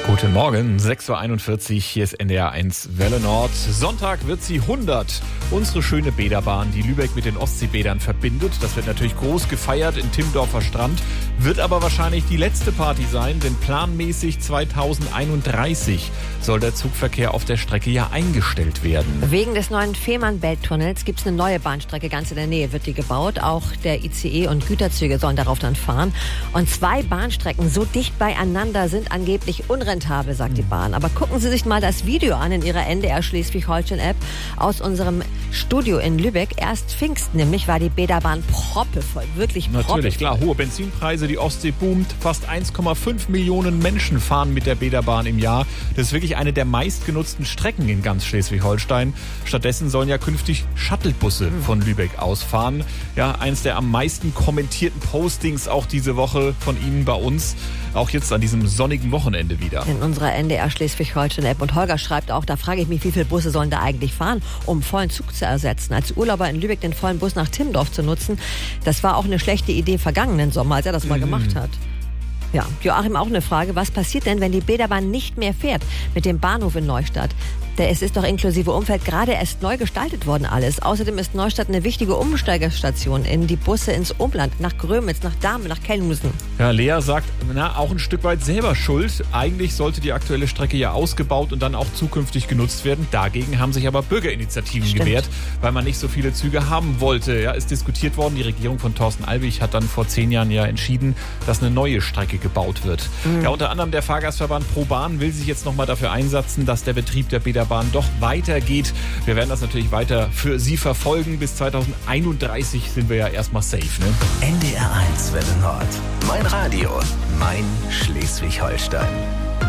Guten Morgen, 6.41 Uhr, hier ist NDR 1 Welle Nord. Sonntag wird sie 100. Unsere schöne Bäderbahn, die Lübeck mit den Ostseebädern verbindet. Das wird natürlich groß gefeiert in Timmendorfer Strand. Wird aber wahrscheinlich die letzte Party sein, denn planmäßig 2031 soll der Zugverkehr auf der Strecke ja eingestellt werden. Wegen des neuen Fehmarnbelt-Tunnels gibt es eine neue Bahnstrecke. Ganz in der Nähe wird die gebaut. Auch der ICE und Güterzüge sollen darauf dann fahren. Und 2 Bahnstrecken so dicht beieinander sind angeblich unrentabel, sagt die Bahn. Aber gucken Sie sich mal das Video an in Ihrer NDR Schleswig-Holstein-App aus unserem Studio in Lübeck. Erst Pfingsten nämlich war die Bäderbahn proppevoll, wirklich proppevoll. Natürlich, klar, hohe Benzinpreise, die Ostsee boomt. Fast 1,5 Millionen Menschen fahren mit der Bäderbahn im Jahr. Das ist wirklich eine der meistgenutzten Strecken in ganz Schleswig-Holstein. Stattdessen sollen ja künftig Shuttlebusse von Lübeck ausfahren. Ja, eins der am meisten kommentierten Postings auch diese Woche von Ihnen bei uns. Auch jetzt an diesem sonnigen Wochenende wieder. In unserer NDR Schleswig-Holstein-App. Und Holger schreibt auch, da frage ich mich, wie viele Busse sollen da eigentlich fahren, um vollen Zug zu ersetzen. Als Urlauber in Lübeck den vollen Bus nach Timmendorf zu nutzen, das war auch eine schlechte Idee vergangenen Sommer, als er das mal gemacht hat. Ja, Joachim, auch eine Frage. Was passiert denn, wenn die Bäderbahn nicht mehr fährt mit dem Bahnhof in Neustadt? Es ist doch inklusive Umfeld gerade erst neu gestaltet worden alles. Außerdem ist Neustadt eine wichtige Umsteigestation in die Busse ins Umland, nach Grömitz, nach Dahmen, nach Kellhusen. Ja, Lea sagt, auch ein Stück weit selber schuld. Eigentlich sollte die aktuelle Strecke ja ausgebaut und dann auch zukünftig genutzt werden. Dagegen haben sich aber Bürgerinitiativen gewehrt, weil man nicht so viele Züge haben wollte. Ja, ist diskutiert worden. Die Regierung von Thorsten Albig hat dann vor 10 Jahren ja entschieden, dass eine neue Strecke gebaut wird. Ja, unter anderem der Fahrgastverband ProBahn will sich jetzt nochmal dafür einsetzen, dass der Betrieb der Bäderbahn doch weitergeht. Wir werden das natürlich weiter für Sie verfolgen. Bis 2031 sind wir ja erstmal safe. Ne? NDR 1 Welle Nord. Mein Radio, mein Schleswig-Holstein.